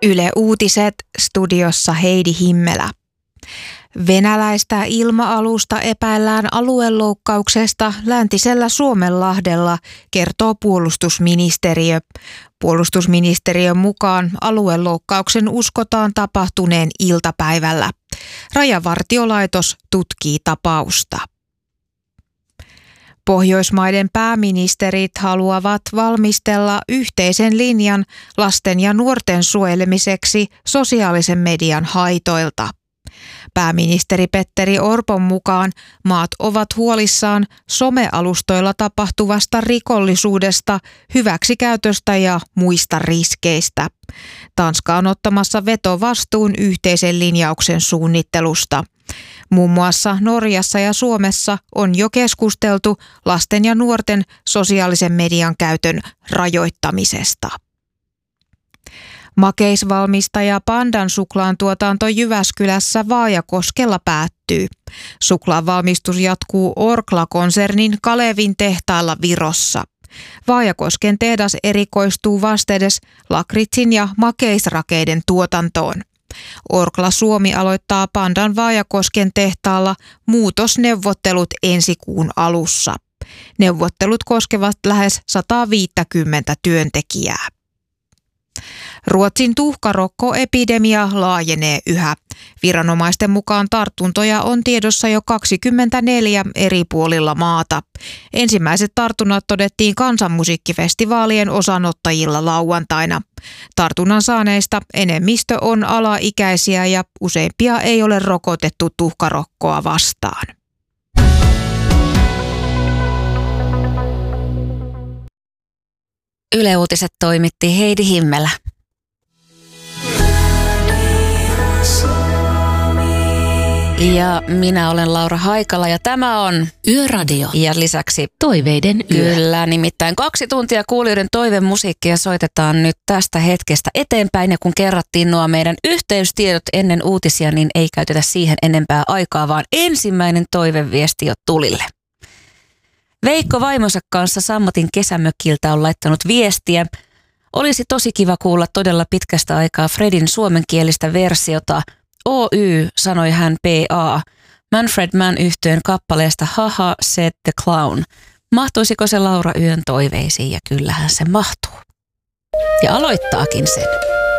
Yle Uutiset, studiossa Heidi Himmelä. Venäläistä ilma-alusta epäillään alueloukkauksesta läntisellä Suomenlahdella, kertoo puolustusministeriö. Puolustusministeriön mukaan alueloukkauksen uskotaan tapahtuneen iltapäivällä. Rajavartiolaitos tutkii tapausta. Pohjoismaiden pääministerit haluavat valmistella yhteisen linjan lasten ja nuorten suojelemiseksi sosiaalisen median haitoilta. Pääministeri Petteri Orpon mukaan maat ovat huolissaan somealustoilla tapahtuvasta rikollisuudesta, hyväksikäytöstä ja muista riskeistä. Tanska on ottamassa vetovastuun yhteisen linjauksen suunnittelusta. Muun muassa Norjassa ja Suomessa on jo keskusteltu lasten ja nuorten sosiaalisen median käytön rajoittamisesta. Makeisvalmistaja Pandan suklaan tuotanto Jyväskylässä Vaajakoskella päättyy. Suklaan valmistus jatkuu Orkla-konsernin Kalevin tehtaalla Virossa. Vaajakosken tehdas erikoistuu vastedes lakritsin ja makeisrakeiden tuotantoon. Orkla Suomi aloittaa Pandan Vaajakosken tehtaalla muutosneuvottelut ensi kuun alussa. Neuvottelut koskevat lähes 150 työntekijää. Ruotsin tuhkarokkoepidemia laajenee yhä. Viranomaisten mukaan tartuntoja on tiedossa jo 24 eri puolilla maata. Ensimmäiset tartunnat todettiin kansanmusiikkifestivaalien osanottajilla lauantaina. Tartunnan saaneista enemmistö on alaikäisiä ja useimpia ei ole rokotettu tuhkarokkoa vastaan. Yle Uutiset toimitti Heidi Himmelä. Ja minä olen Laura Haikala ja tämä on Yöradio. Ja lisäksi Toiveiden yö. Kyllä, nimittäin 2 tuntia kuulijoiden toivemusiikkia soitetaan nyt tästä hetkestä eteenpäin. Ja kun kerrattiin nuo meidän yhteystiedot ennen uutisia, niin ei käytetä siihen enempää aikaa, vaan ensimmäinen toiveviesti jo tulille. Veikko vaimonsa kanssa Sammatin kesämökiltä on laittanut viestiä. Olisi tosi kiva kuulla todella pitkästä aikaa Fredin suomenkielistä versiota. Oy, sanoi hän PA. Manfred Mann -yhtyeen kappaleesta Haha Said the Clown. Mahtuisiko se Laura Yön toiveisiin? Ja kyllähän se mahtuu. Ja aloittaakin sen.